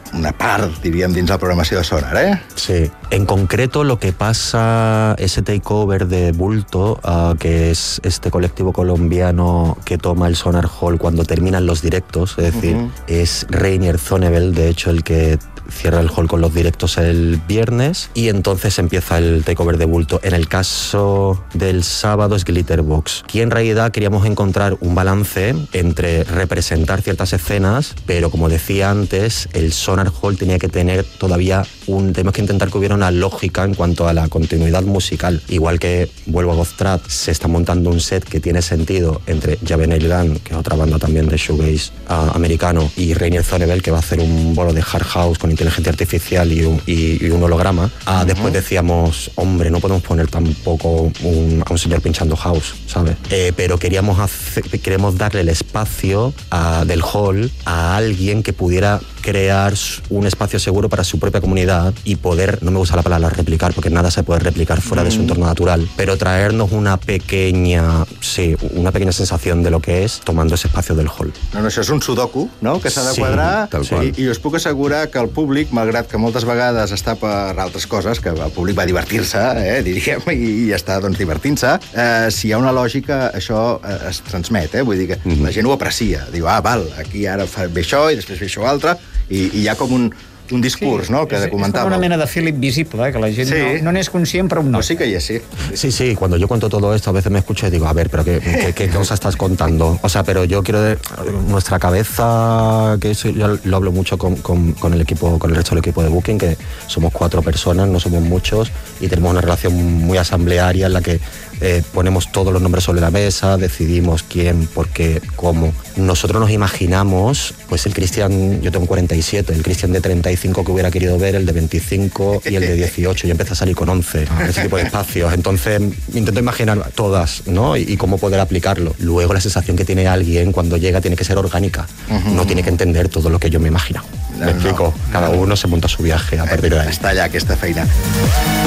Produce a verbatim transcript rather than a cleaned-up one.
una part, diríem, dins la programació de Sonar, ¿eh? Sí. En concreto, lo que pasa, ese takeover de Bulto, uh, que es este colectivo colombiano que toma el Sonar Hall cuando terminan los directos, es decir, uh-huh. es Reinier Zonneveld, de hecho, el que cierra el hall con los directos el viernes, y entonces empieza el takeover de Bulto. En el caso del sábado es Glitterbox. Aquí en realidad queríamos encontrar un balance entre representar ciertas escenas, pero como decía antes, el Sonar Hall tenía que tener todavía un... Tenemos que intentar que hubiera una lógica en cuanto a la continuidad musical. Igual que, vuelvo a Goztrad, se está montando un set que tiene sentido entre Jave Nail Gun, que es otra banda también de shoegaze uh, americano, y Reinier Zonneveld, que va a hacer un bolo de hard house con inteligencia artificial y un, y, y un holograma. Ah, uh-huh. Después decíamos, hombre, no podemos poner tampoco un, a un señor pinchando house, ¿sabes? Eh, pero queríamos, hacer, queríamos darle el espacio a, del hall a alguien que pudiera crear un espacio seguro para su propia comunidad y poder, no me gusta la palabra replicar, porque nada se puede replicar fuera uh-huh. de su entorno natural, pero traernos una pequeña, sí, una pequeña sensación de lo que es tomando ese espacio del hall. No, no, això és un sudoku, no?, que s'ha de sí, quadrar, i, i us puc assegurar que el públic, malgrat que moltes vegades està per altres coses, que el públic va a divertir-se, eh, diríem, i, i està doncs, divertint-se, eh, si hi ha una lògica, això eh, es transmet, eh? Vull dir que mm-hmm. la gent ho aprecia. Diu, ah, val, aquí ara fa bé això i després ve això altre, i, i hi ha com un, un discurs, sí, ¿no?, que es, comentava. Es com una mena de fil invisible, eh, que la gent sí. no n'és no conscient, però un no. Pues sí que hi és, sí. Sí, sí, cuando yo cuento todo esto, a veces me escucho y digo, a ver, pero ¿qué, qué, qué cosa estás contando? O sea, pero yo quiero... De, nuestra cabeza, que eso yo lo hablo mucho con, con, con el equipo, con el resto del equipo de Booking, que somos cuatro personas, no somos muchos, y tenemos una relación muy asamblearia en la que eh, ponemos todos los nombres sobre la mesa, decidimos quién, por qué, cómo. Nosotros nos imaginamos, pues el Cristian, yo tengo cuarenta y siete, el Cristian de treinta y cinco que hubiera querido ver, el de veinticinco y el de dieciocho, y empieza a salir con once, ese tipo de espacios. Entonces intento imaginar todas, ¿no? Y, y cómo poder aplicarlo. Luego la sensación que tiene alguien cuando llega tiene que ser orgánica, uh-huh. no tiene que entender todo lo que yo me imagino. No, ¿Me explico? No, Cada no. uno se monta su viaje a partir de ahí. Està allà aquesta feina.